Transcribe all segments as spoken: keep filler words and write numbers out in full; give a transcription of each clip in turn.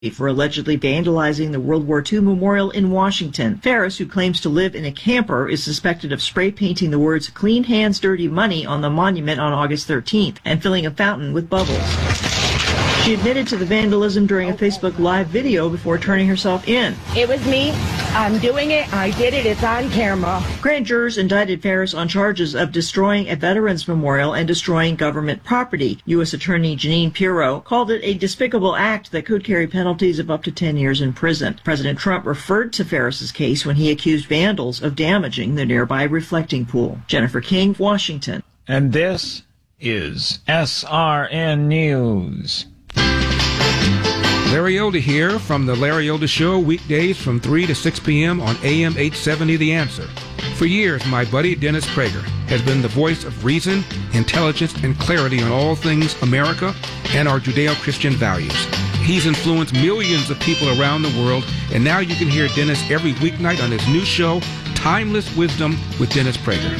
for allegedly vandalizing the World War Two memorial in Washington. Ferris, who claims to live in a camper, is suspected of spray painting the words "Clean Hands, Dirty Money" on the monument on August thirteenth and filling a fountain with bubbles. She admitted to the vandalism during a Facebook Live video before turning herself in. It was me. I'm doing it. I did it. It's on camera. Grand jurors indicted Ferris on charges of destroying a veterans memorial and destroying government property. U S Attorney Jeanine Pirro called it a despicable act that could carry penalties of up to ten years in prison. President Trump referred to Ferris's case when he accused vandals of damaging the nearby reflecting pool. Jennifer King, Washington. And this is S R N News. Larry Elder here from The Larry Elder Show, weekdays from three to six p.m. on A M eight seventy The Answer. For years, my buddy Dennis Prager has been the voice of reason, intelligence, and clarity on all things America and our Judeo-Christian values. He's influenced millions of people around the world, and now you can hear Dennis every weeknight on his new show, Timeless Wisdom with Dennis Prager.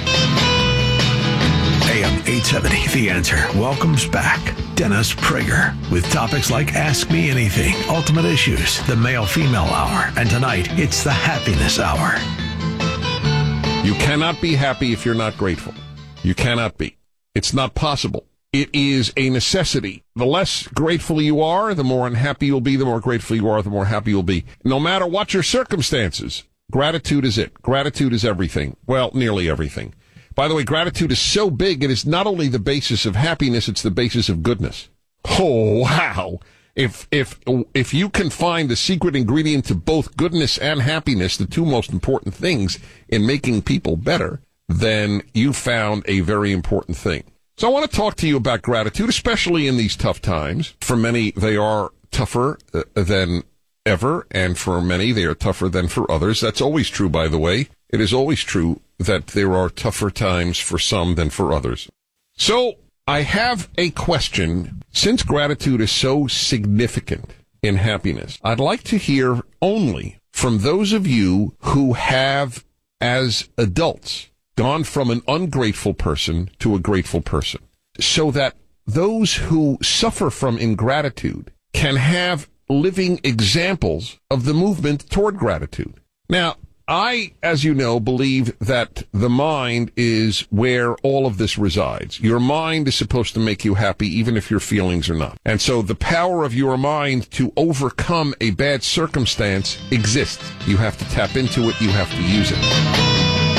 A M eight seventy The Answer welcomes back Dennis Prager with topics like Ask Me Anything, Ultimate Issues, the Male-Female Hour, and tonight it's the Happiness Hour. You cannot be happy if you're not grateful. You cannot be. It's not possible. It is a necessity. The less grateful you are, the more unhappy you'll be. The more grateful you are, the more happy you'll be. No matter what your circumstances, gratitude is it. Gratitude is everything. Well, nearly everything. By the way, gratitude is so big, it is not only the basis of happiness, it's the basis of goodness. Oh, wow. If, if, if you can find the secret ingredient to both goodness and happiness, the two most important things in making people better, then you found a very important thing. So I want to talk to you about gratitude, especially in these tough times. For many, they are tougher uh, than ever, and for many, they are tougher than for others. That's always true, by the way. It is always true that there are tougher times for some than for others. So I have a question. Since gratitude is so significant in happiness, I'd like to hear only from those of you who have, as adults, gone from an ungrateful person to a grateful person, so that those who suffer from ingratitude can have living examples of the movement toward gratitude. Now, I, as you know, believe that the mind is where all of this resides. Your mind is supposed to make you happy, even if your feelings are not. And so the power of your mind to overcome a bad circumstance exists. You have to tap into it. You have to use it.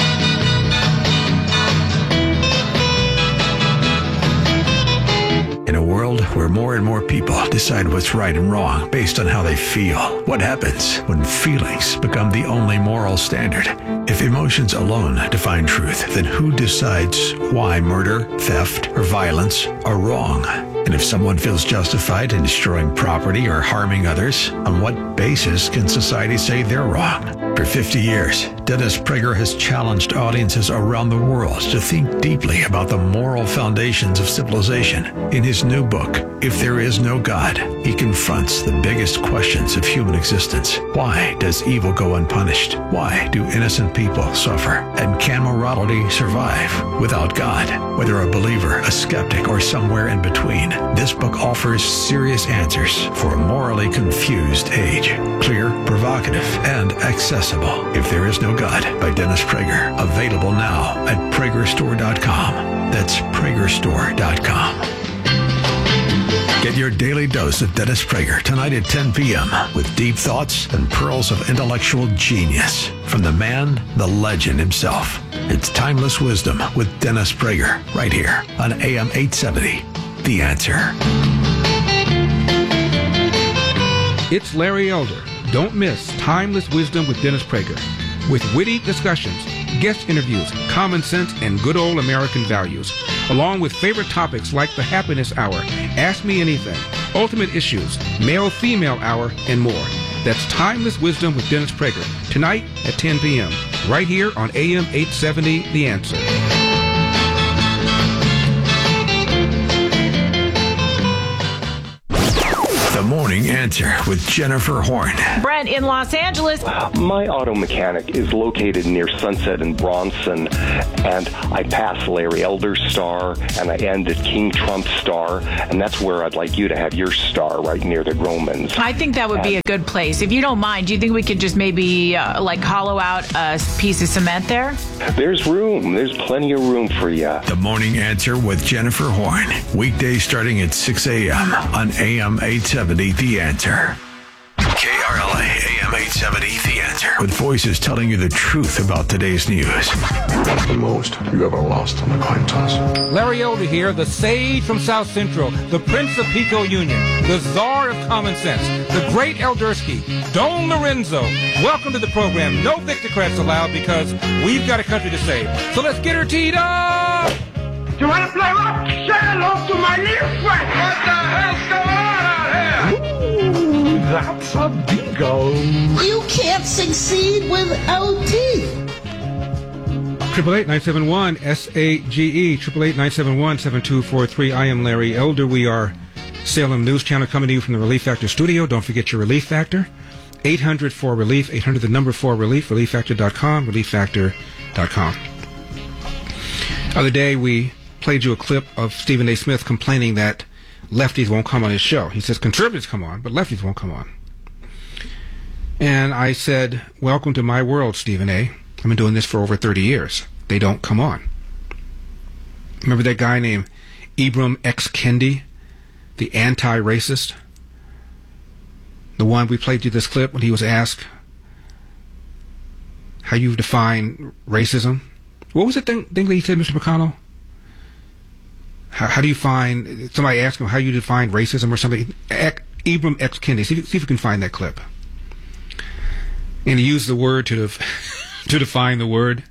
In a world where more and more people decide what's right and wrong based on how they feel, what happens when feelings become the only moral standard? If emotions alone define truth, then who decides why murder, theft, or violence are wrong? And if someone feels justified in destroying property or harming others, on what basis can society say they're wrong? For fifty years, Dennis Prager has challenged audiences around the world to think deeply about the moral foundations of civilization. In his new book, If There Is No God, he confronts the biggest questions of human existence. Why does evil go unpunished? Why do innocent people suffer? And can morality survive without God? Whether a believer, a skeptic, or somewhere in between, this book offers serious answers for a morally confused age. Clear, provocative, and accessible. If There Is No God by Dennis Prager. Available now at Prager Store dot com. That's Prager Store dot com. Get your daily dose of Dennis Prager tonight at ten p.m. with deep thoughts and pearls of intellectual genius from the man, the legend himself. It's Timeless Wisdom with Dennis Prager right here on A M eight seventy. The Answer. It's Larry Elder. Don't miss Timeless Wisdom with Dennis Prager. With witty discussions, guest interviews, common sense, and good old American values, along with favorite topics like the Happiness Hour, Ask Me Anything, Ultimate Issues, Male-Female Hour, and more. That's Timeless Wisdom with Dennis Prager, tonight at ten p.m., right here on A M eight seventy, The Answer. The The Morning Answer with Jennifer Horn. Brent in Los Angeles. My auto mechanic is located near Sunset and Bronson, and I pass Larry Elder's star, and I end at King Trump's star, and that's where I'd like you to have your star, right near the Romans. I think that would be a good place. If you don't mind, do you think we could just maybe uh, like hollow out a piece of cement there? There's room. There's plenty of room for you. The Morning Answer with Jennifer Horn. Weekdays starting at six a.m. on A M eight seventy The Answer. K R L A A M eight seventy The Answer. With voices telling you the truth about today's news. What's the most you ever lost on a coin toss? Larry Elder here, the sage from South Central, the Prince of Pico Union, the czar of common sense, the great Eldersky, Don Lorenzo. Welcome to the program. No Victocrats allowed because we've got a country to save. So let's get her teed up! You want to play rock? Say hello to my little friend. What the hell's going on out here? Ooh, that's a bingo. You can't succeed without teeth. Triple eight nine seven one S A G E. Triple eight nine seven one seven two four three. I am Larry Elder. We are Salem News Channel coming to you from the Relief Factor studio. Don't forget your Relief Factor. eight hundred four relief. eight hundred the number four relief. relief factor dot com. relief factor dot com. Other day we played you a clip of Stephen A. Smith complaining that lefties won't come on his show. He says conservatives come on, but lefties won't come on. And I said, welcome to my world, Stephen A. I've been doing this for over thirty years. They don't come on. Remember that guy named Ibram X. Kendi, the anti-racist? The one we played you this clip when he was asked how you define racism. What was the thing, thing that he said, Mister McConnell? How, how do you find, somebody asked him how you define racism or something. Ibram X. Kendi. See if, see if you can find that clip. And he used the word to, def- to define the word.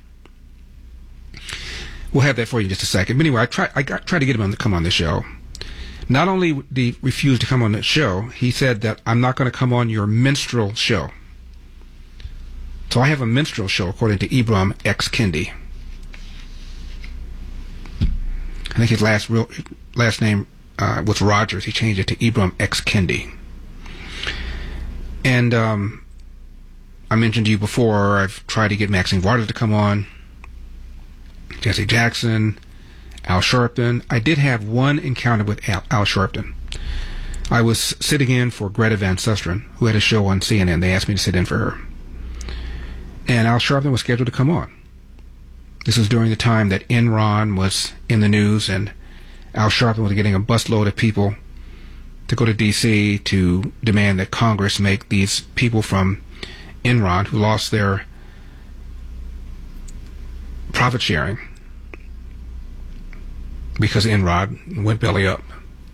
We'll have that for you in just a second. But anyway, I tried I got, tried to get him on to come on the show. Not only did he refuse to come on the show, he said that I'm not going to come on your minstrel show. So I have a minstrel show, according to Ibram X. Kendi. I think his last real last name uh, was Rogers. He changed it to Ibram X. Kendi. And um, I mentioned to you before, I've tried to get Maxine Waters to come on, Jesse Jackson, Al Sharpton. I did have one encounter with Al, Al Sharpton. I was sitting in for Greta Van Susteren, who had a show on C N N. They asked me to sit in for her. And Al Sharpton was scheduled to come on. This was during the time that Enron was in the news, and Al Sharpton was getting a busload of people to go to D C to demand that Congress make these people from Enron who lost their profit sharing because Enron went belly up.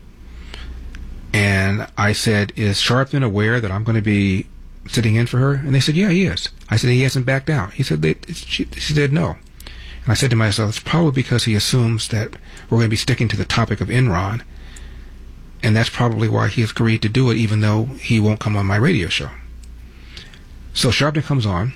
And I said, is Sharpton aware that I'm going to be sitting in for her? And they said, yeah, he is. I said, he hasn't backed down. He said, they, she, she said no. And I said to myself, it's probably because he assumes that we're going to be sticking to the topic of Enron, and that's probably why he has agreed to do it, even though he won't come on my radio show. So Sharpton comes on,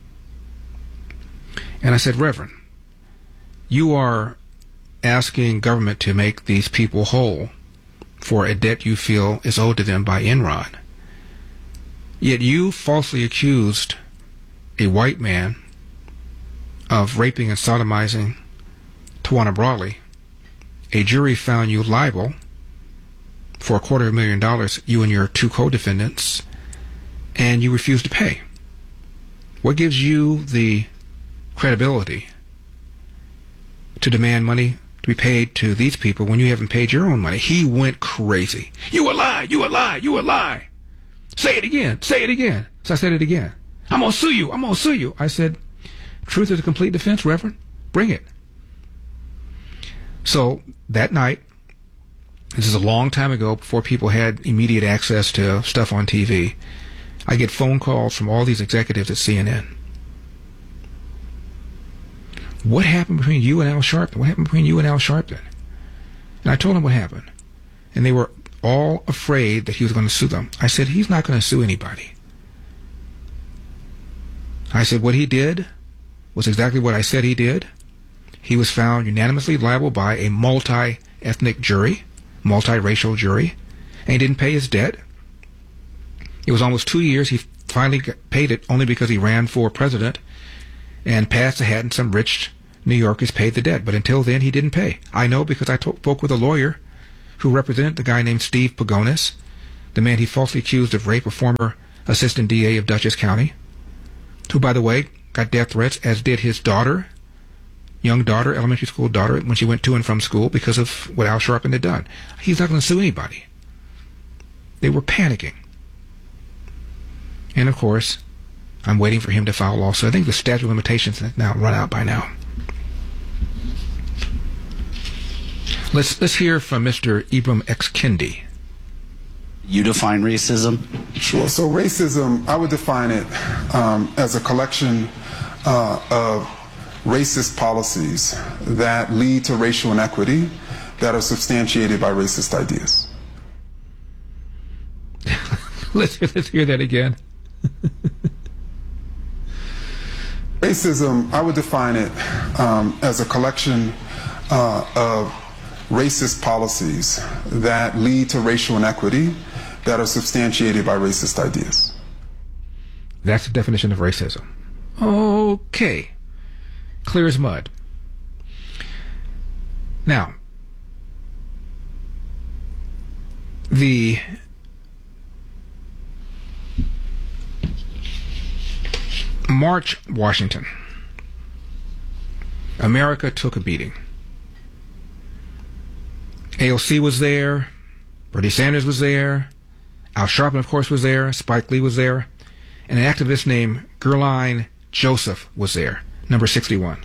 and I said, Reverend, you are asking government to make these people whole for a debt you feel is owed to them by Enron. Yet you falsely accused a white man of raping and sodomizing Tawana Brawley. A jury found you liable for a quarter of a million dollars, you and your two co-defendants, and you refused to pay. What gives you the credibility to demand money to be paid to these people when you haven't paid your own money? He went crazy. You a lie, you a lie, you a lie. Say it again, say it again. So I said it again. I'm going to sue you, I'm going to sue you. I said, truth is a complete defense, Reverend. Bring it. So that night, this is a long time ago, before people had immediate access to stuff on T V, I get phone calls from all these executives at C N N. What happened between you and Al Sharpton? What happened between you and Al Sharpton? And I told them what happened. And they were all afraid that he was going to sue them. I said, he's not going to sue anybody. I said, what he did was exactly what I said he did. He was found unanimously liable by a multi-ethnic jury, multi-racial jury, and he didn't pay his debt. It was almost two years. He finally got paid it only because he ran for president and passed the hat, and some rich New Yorkers paid the debt. But until then, he didn't pay. I know because I to- spoke with a lawyer who represented the guy named Steve Pagonis, the man he falsely accused of rape, a former assistant D A of Dutchess County, who, by the way, got death threats, as did his daughter, young daughter, elementary school daughter, when she went to and from school because of what Al Sharpton had done. He's not going to sue anybody. They were panicking. And, of course, I'm waiting for him to file a lawsuit. I think the statute of limitations has now run out by now. Let's let's hear from Mister Ibram X. Kendi. You define racism? Sure. So racism, I would define it um, as a collection uh, of racist policies that lead to racial inequity that are substantiated by racist ideas. let's, let's hear that again. Racism, I would define it um, as a collection uh, of racist policies that lead to racial inequity that are substantiated by racist ideas. That's the definition of racism. Okay. Clear as mud. Now, the March Washington. America took a beating. A O C was there. Bernie Sanders was there. Al Sharpton, of course, was there. Spike Lee was there. And an activist named Guerline Joseph was there, number sixty-one.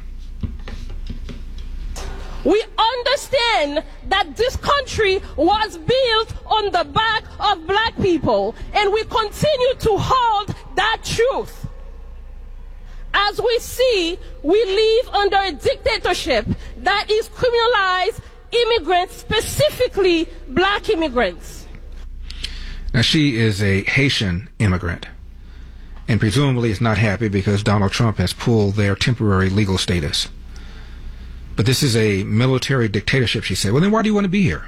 We understand that this country was built on the back of black people, and we continue to hold that truth. As we see, we live under a dictatorship that is criminalized immigrants, specifically black immigrants. Now, she is a Haitian immigrant, and presumably is not happy because Donald Trump has pulled their temporary legal status. But this is a military dictatorship, she said. Well, then why do you want to be here?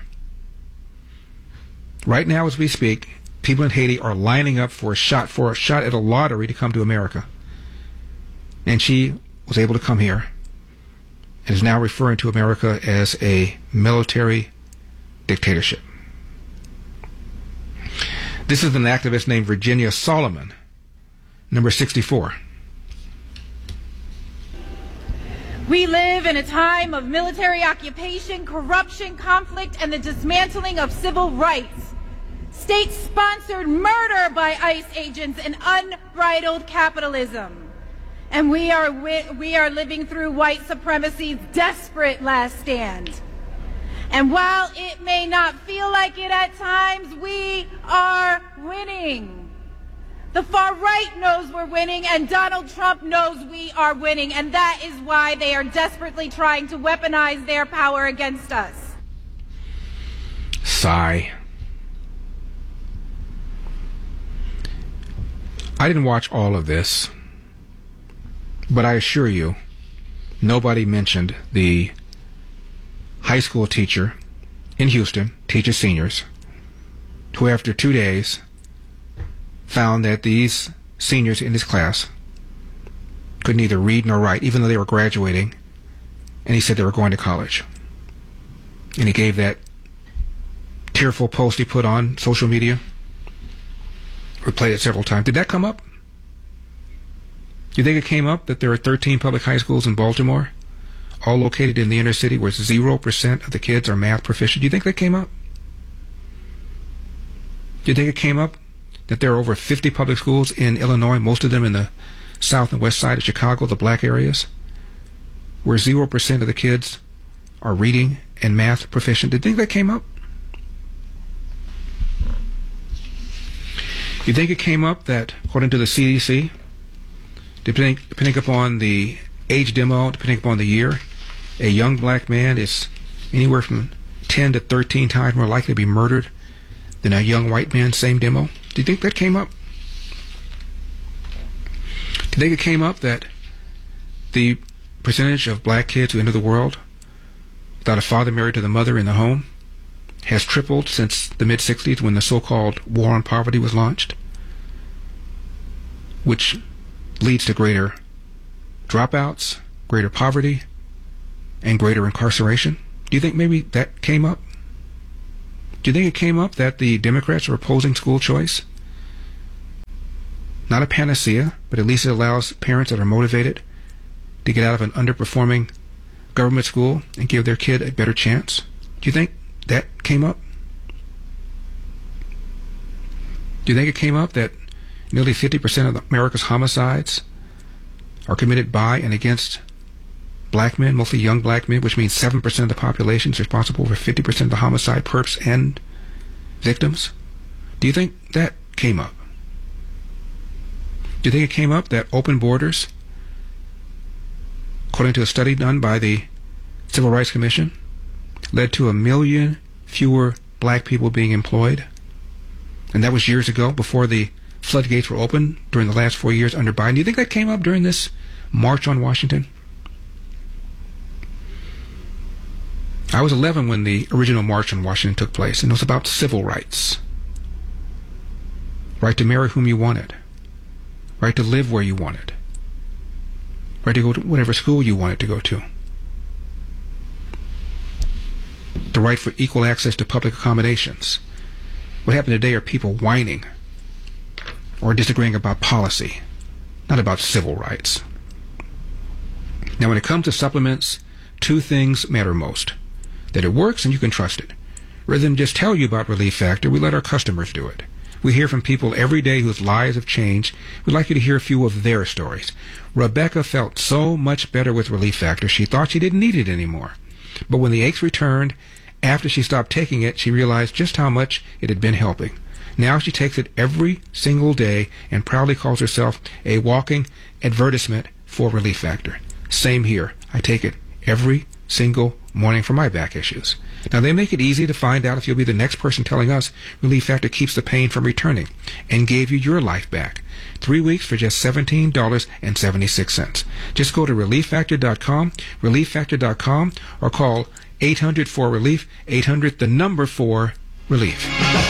Right now, as we speak, people in Haiti are lining up for a shot, for a shot at a lottery to come to America. And she was able to come here and is now referring to America as a military dictatorship. This is an activist named Virginia Solomon, number sixty-four. We live in a time of military occupation, corruption, conflict, and the dismantling of civil rights. State-sponsored murder by ICE agents and unbridled capitalism. And we are, we are living through white supremacy's desperate last stand. And while it may not feel like it at times, we are winning. The far right knows we're winning, and Donald Trump knows we are winning, and that is why they are desperately trying to weaponize their power against us. Sigh. I didn't watch all of this, but I assure you, nobody mentioned the high school teacher in Houston, teaches seniors, who after two days found that these seniors in his class could neither read nor write, even though they were graduating, and he said they were going to college. And he gave that tearful post he put on social media. We played it several times. Did that come up? Do you think it came up that there are thirteen public high schools in Baltimore, all located in the inner city, where zero percent of the kids are math proficient? Do you think that came up? Do you think it came up that there are over fifty public schools in Illinois, most of them in the south and west side of Chicago, the black areas, where zero percent of the kids are reading and math proficient? Do you think that came up? Do you think it came up that, according to the C D C, depending, depending upon the age demo, depending upon the year, a young black man is anywhere from ten to thirteen times more likely to be murdered than a young white man, same demo? Do you think that came up? Do you think it came up that the percentage of black kids who enter the world without a father married to the mother in the home has tripled since the mid-sixties when the so-called War on Poverty was launched, which leads to greater dropouts, greater poverty, and greater incarceration. Do you think maybe that came up? Do you think it came up that the Democrats are opposing school choice? Not a panacea, but at least it allows parents that are motivated to get out of an underperforming government school and give their kid a better chance. Do you think that came up? Do you think it came up that nearly fifty percent of America's homicides are committed by and against black men, mostly young black men, which means seven percent of the population is responsible for fifty percent of the homicide, perps, and victims? Do you think that came up? Do you think it came up that open borders, according to a study done by the Civil Rights Commission, led to a million fewer black people being employed? And that was years ago, before the floodgates were open during the last four years under Biden. Do you think that came up during this March on Washington? I was eleven when the original March on Washington took place, and it was about civil rights. Right to marry whom you wanted. Right to live where you wanted. Right to go to whatever school you wanted to go to. The right for equal access to public accommodations. What happened today are people whining or disagreeing about policy, not about civil rights. Now, when it comes to supplements, two things matter most. That it works and you can trust it. Rather than just tell you about Relief Factor, we let our customers do it. We hear from people every day whose lives have changed. We'd like you to hear a few of their stories. Rebecca felt so much better with Relief Factor, she thought she didn't need it anymore. But when the aches returned, after she stopped taking it, she realized just how much it had been helping. Now she takes it every single day and proudly calls herself a walking advertisement for Relief Factor. Same here. I take it every single morning for my back issues. Now, they make it easy to find out if you'll be the next person telling us Relief Factor keeps the pain from returning and gave you your life back. Three weeks for just seventeen dollars and seventy-six cents. Just go to relief factor dot com, relief factor dot com, or call eight hundred four relief, eight hundred the number four relief.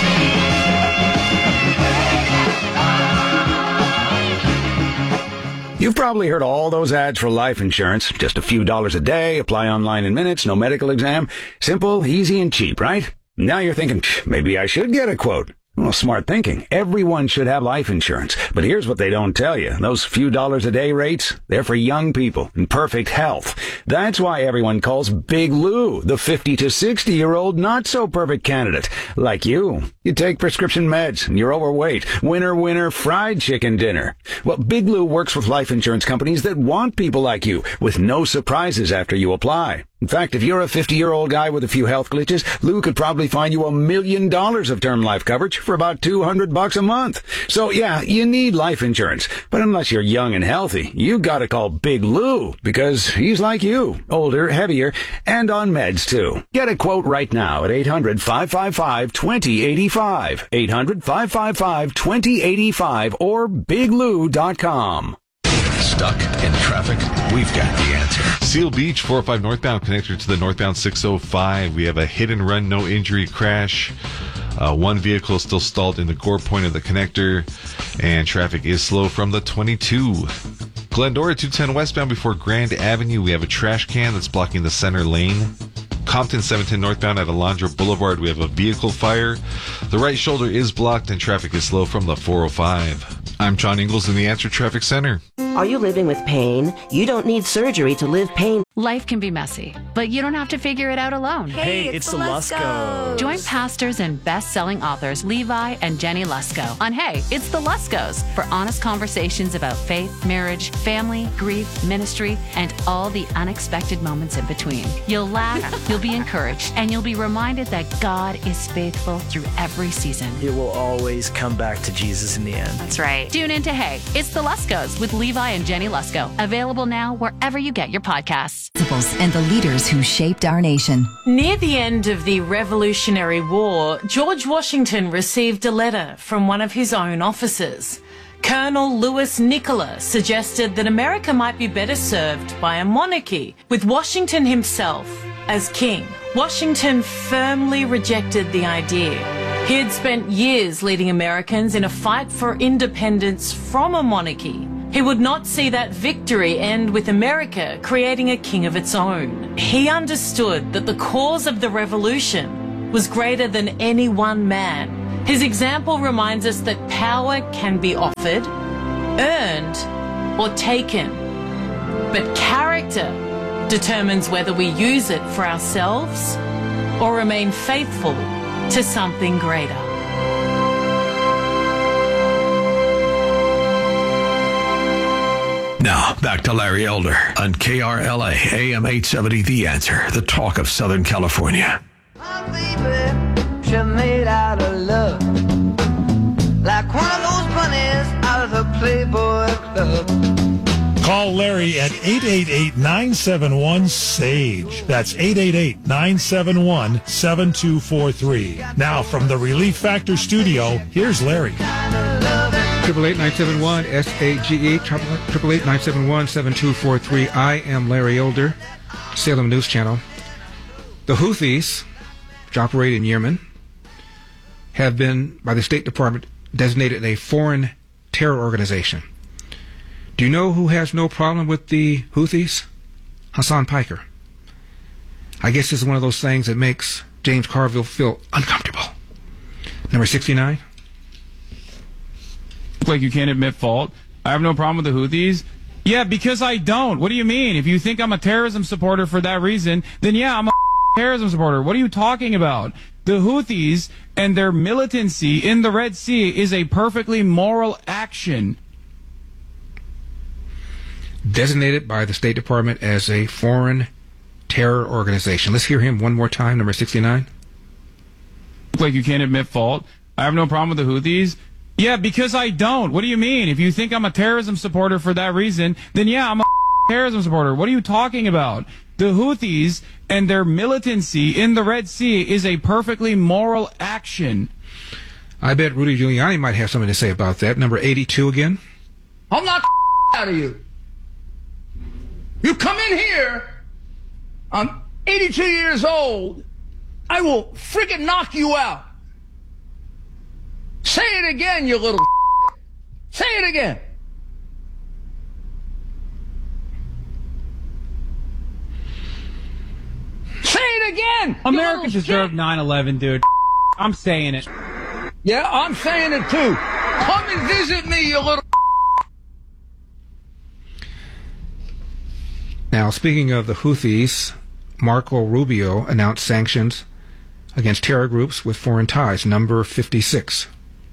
You've probably heard all those ads for life insurance. Just a few dollars a day, apply online in minutes, no medical exam. Simple, easy, and cheap, right? Now you're thinking, maybe I should get a quote. Well, smart thinking. Everyone should have life insurance. But here's what they don't tell you. Those few dollars a day rates, they're for young people in perfect health. That's why everyone calls Big Lou the fifty to sixty-year-old not-so-perfect candidate. Like you. You take prescription meds and you're overweight. Winner, winner, fried chicken dinner. Well, Big Lou works with life insurance companies that want people like you with no surprises after you apply. In fact, if you're a fifty-year-old guy with a few health glitches, Lou could probably find you a million dollars of term life coverage for about two hundred bucks a month. So yeah, you need life insurance. But unless you're young and healthy, you gotta call Big Lou because he's like you, older, heavier, and on meds too. Get a quote right now at eight hundred, five five five, two zero eight five, eight hundred, five five five, two zero eight five, or big lou dot com. Stuck in traffic? We've got the answer. Seal Beach, four oh five northbound, connector to the northbound six oh five. We have a hit and run, no injury crash. Uh, one vehicle is still stalled in the gore point of the connector, and traffic is slow from the twenty-two. Glendora, two ten westbound before Grand Avenue. We have a trash can that's blocking the center lane. Compton, seven ten northbound at Alondra Boulevard. We have a vehicle fire. The right shoulder is blocked, and traffic is slow from the four oh five. I'm John Ingalls in the Answer Traffic Center. Are you living with pain? You don't need surgery to live pain. Life can be messy, but you don't have to figure it out alone. Hey, it's, it's the Luskos. Join pastors and best-selling authors Levi and Jenny Lusko on Hey, It's the Luskos for honest conversations about faith, marriage, family, grief, ministry, and all the unexpected moments in between. You'll laugh, you'll be encouraged, and you'll be reminded that God is faithful through every season. It will always come back to Jesus in the end. That's right. Tune into Hey, It's the Luskos with Levi and Jenny Lusko. Available now wherever you get your podcasts. And the leaders who shaped our nation. Near the end of the Revolutionary War, George Washington received a letter from one of his own officers. Colonel Louis Nicola suggested that America might be better served by a monarchy, with Washington himself as king. Washington firmly rejected the idea. He had spent years leading Americans in a fight for independence from a monarchy. He would not see that victory end with America creating a king of its own. He understood that the cause of the revolution was greater than any one man. His example reminds us that power can be offered, earned, or taken. But character determines whether we use it for ourselves or remain faithful to something greater. Now, back to Larry Elder on K R L A, A M eight seventy, The Answer, the talk of Southern California. My baby, she made out of love, like one of those bunnies out of the Playboy Club. Call Larry at eight eight eight, nine seven one, S A G E. That's eight eight eight, nine seven one, seven two four three. Now, from the Relief Factor studio, here's Larry. Triple eight nine seven one S A G E, triple eight nine seven one seven two four three. I am Larry Elder, Salem News Channel. The Houthis, which operate in Yemen, have been by the State Department designated a foreign terror organization. Do you know who has no problem with the Houthis? Hassan Piker. I guess this is one of those things that makes James Carville feel uncomfortable. Number sixty-nine. Like you can't admit fault. I have no problem with the Houthis. Yeah, because I don't. What do you mean? If you think I'm a terrorism supporter for that reason, then yeah, I'm a terrorism supporter. What are you talking about? The Houthis and their militancy in the Red Sea is a perfectly moral action. Designated by the State Department as a foreign terror organization. Let's hear him one more time, number sixty-nine. Like you can't admit fault. I have no problem with the Houthis. Yeah, because I don't. What do you mean? If you think I'm a terrorism supporter for that reason, then yeah, I'm a terrorism supporter. What are you talking about? The Houthis and their militancy in the Red Sea is a perfectly moral action. I bet Rudy Giuliani might have something to say about that. Number eighty-two again. I'll knock the out of you. You come in here, I'm eighty-two years old, I will freaking knock you out. Say it again, you little Say it again. Say it again. America deserved nine eleven, dude. I'm saying it. Yeah, I'm saying it too. Come and visit me, you little Now, speaking of the Houthis, Marco Rubio announced sanctions against terror groups with foreign ties, number fifty-six.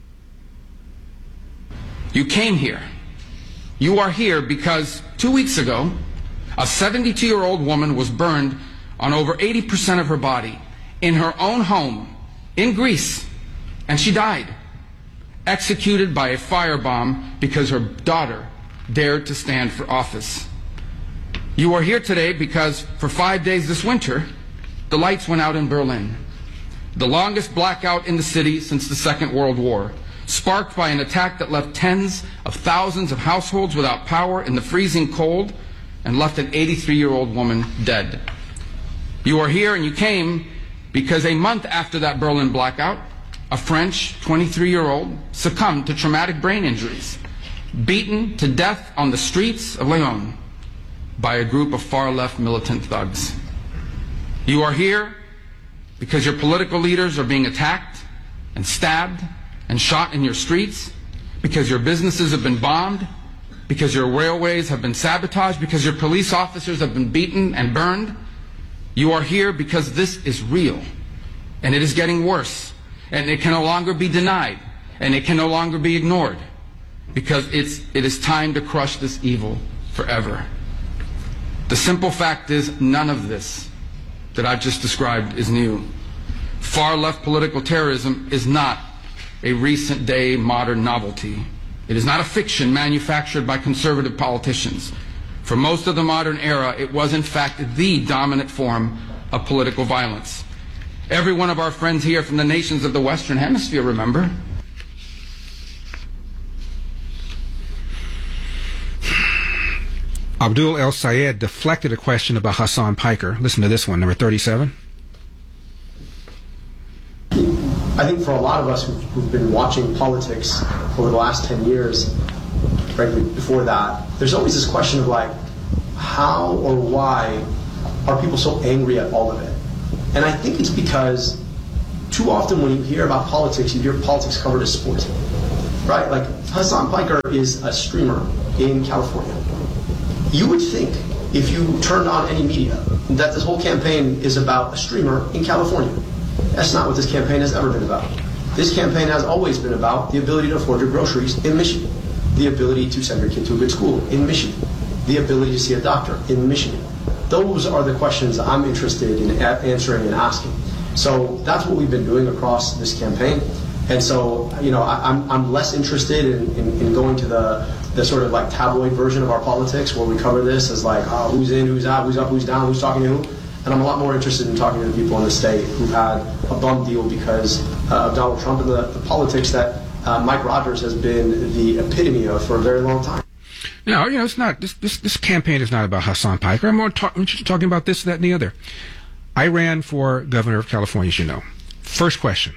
You came here. You are here because two weeks ago, a seventy-two-year-old woman was burned on over eighty percent of her body in her own home in Greece, and she died, executed by a firebomb because her daughter dared to stand for office. You are here today because for five days this winter, the lights went out in Berlin, the longest blackout in the city since the Second World War, sparked by an attack that left tens of thousands of households without power in the freezing cold and left an eighty-three-year-old woman dead. You are here and you came because a month after that Berlin blackout, a French twenty-three-year-old succumbed to traumatic brain injuries, beaten to death on the streets of Lyon by a group of far-left militant thugs. You are here because your political leaders are being attacked and stabbed and shot in your streets, because your businesses have been bombed, because your railways have been sabotaged, because your police officers have been beaten and burned. You are here because this is real, and it is getting worse, and it can no longer be denied, and it can no longer be ignored, because it's, it is time to crush this evil forever. The simple fact is, none of this that I've just described is new. Far-left political terrorism is not a recent-day modern novelty. It is not a fiction manufactured by conservative politicians. For most of the modern era, it was in fact the dominant form of political violence. Every one of our friends here from the nations of the Western Hemisphere, remember? Abdul El Sayed deflected a question about Hassan Piker. Listen to this one, number thirty-seven. for a lot of us who've, who've been watching politics over the last ten years, frankly, before that, there's always this question of like, how or why are people so angry at all of it? And I think it's because too often when you hear about politics, you hear politics covered as sport, right? Like Hasan Piker is a streamer in California. You would think if you turned on any media that this whole campaign is about a streamer in California. That's not what this campaign has ever been about. This campaign has always been about the ability to afford your groceries in Michigan, the ability to send your kid to a good school in Michigan, the ability to see a doctor in Michigan. Those are the questions I'm interested in a- answering and asking. So that's what we've been doing across this campaign. And so, you know, I, I'm, I'm less interested in, in, in going to the, the sort of like tabloid version of our politics where we cover this as like, oh, who's in, who's out, who's up, who's down, who's talking to who. And I'm a lot more interested in talking to the people in the state who've had a bum deal because uh, of Donald Trump and the, the politics that uh, Mike Rogers has been the epitome of for a very long time. No, you know, it's not. This this, this campaign is not about Hasan Piker. I'm more talk, I'm just talking about this, that, and the other. I ran for governor of California, as you know. First question: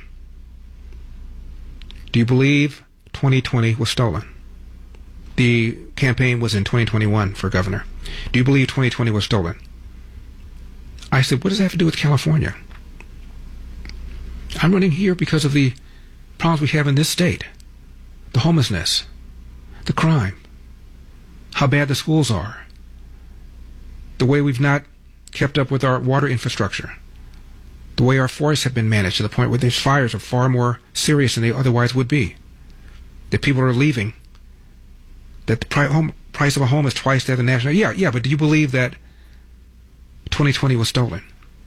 do you believe twenty twenty was stolen? The campaign was in twenty twenty-one for governor. Do you believe twenty twenty was stolen? I said, what does that have to do with California? I'm running here because of the problems we have in this state. The homelessness, the crime, how bad the schools are, the way we've not kept up with our water infrastructure, the way our forests have been managed to the point where these fires are far more serious than they otherwise would be, that people are leaving, that the pri- home, price of a home is twice that of the national. Yeah, yeah, but do you believe that twenty twenty was stolen?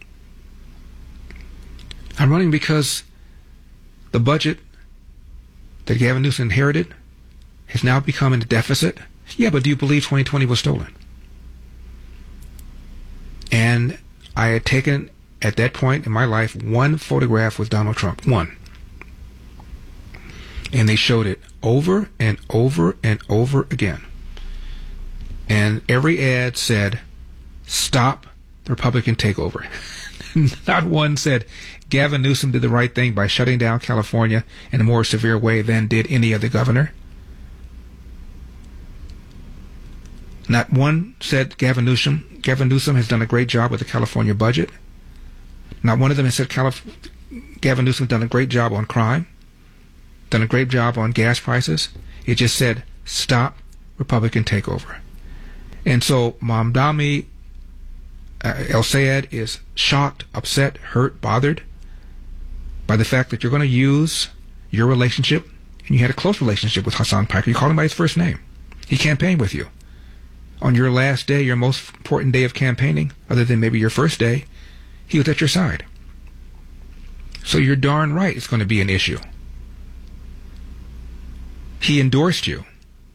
I'm running because the budget that Gavin Newsom inherited has now become in a deficit. Yeah, but do you believe twenty twenty was stolen? And I had taken, at that point in my life, one photograph with Donald Trump. One. And they showed it over and over and over again. And every ad said, stop the Republican takeover. Not one said Gavin Newsom did the right thing by shutting down California in a more severe way than did any other governor. Not one said Gavin Newsom Gavin Newsom has done a great job with the California budget. Not one of them has said Calif- Gavin Newsom has done a great job on crime, done a great job on gas prices. It just said, stop Republican takeover. And so Mamdani uh, El-Sayed is shocked, upset, hurt, bothered by the fact that you're going to use your relationship, and you had a close relationship with Hasan Piker. You called him by his first name. He campaigned with you. On your last day, your most important day of campaigning, other than maybe your first day, he was at your side. So you're darn right it's going to be an issue. He endorsed you.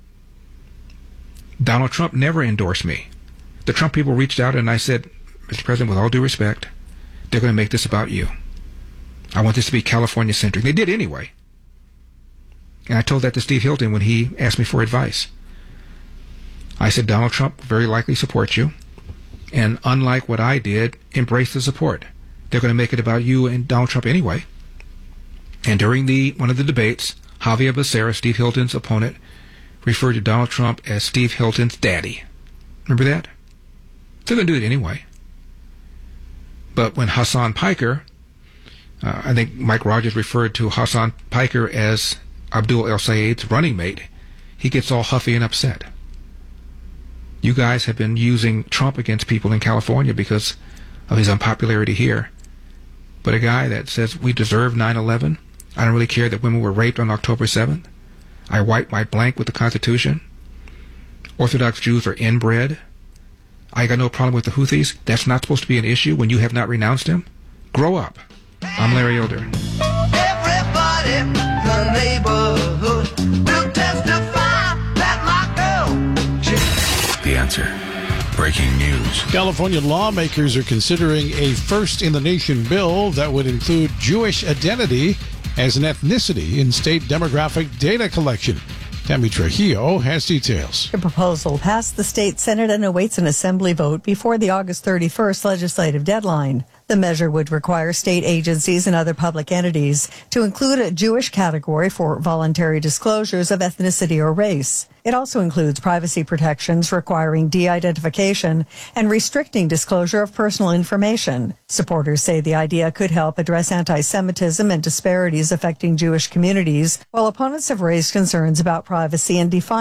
Donald Trump never endorsed me. The Trump people reached out and I said, Mister President, with all due respect, they're going to make this about you. I want this to be California-centric. They did anyway. And I told that to Steve Hilton when he asked me for advice. I said, Donald Trump very likely supports you, and unlike what I did, embrace the support. They're going to make it about you and Donald Trump anyway. And during the one of the debates, Javier Becerra, Steve Hilton's opponent, referred to Donald Trump as Steve Hilton's daddy. Remember that? They're going to do it anyway. But when Hasan Piker, uh, I think Mike Rogers referred to Hasan Piker as Abdul El-Sayed's running mate, he gets all huffy and upset. You guys have been using Trump against people in California because of his unpopularity here. But a guy that says we deserve nine eleven, I don't really care that women were raped on October seventh, I wipe my blank with the Constitution, Orthodox Jews are inbred, I got no problem with the Houthis, that's not supposed to be an issue when you have not renounced him? Grow up. I'm Larry Elder. Everybody in the neighborhood will testify that my girl, she... The Answer. Breaking news. California lawmakers are considering a first-in-the-nation bill that would include Jewish identity as an ethnicity in state demographic data collection. Tammy Trujillo has details. The proposal passed the state Senate and awaits an assembly vote before the August thirty-first legislative deadline. The The measure would require state agencies and other public entities to include a Jewish category for voluntary disclosures of ethnicity or race. It also includes privacy protections requiring de-identification and restricting disclosure of personal information. Supporters say the idea could help address anti-Semitism and disparities affecting Jewish communities, while opponents have raised concerns about privacy and defining